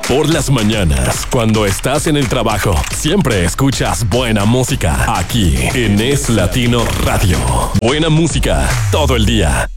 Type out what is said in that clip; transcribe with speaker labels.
Speaker 1: Por las mañanas, cuando estás en el trabajo, siempre escuchas buena música aquí en Es Latino Radio. Buena música todo el día.